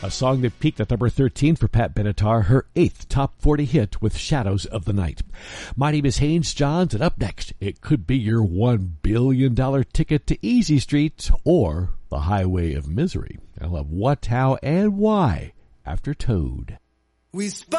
a song that peaked at number 13 for Pat Benatar, her 8th top 40 hit with Shadows of the Night. My name is Haynes Johns, and up next, it could be your $1 billion ticket to Easy Street or the Highway of Misery. I'll have what, how, and why after Toad.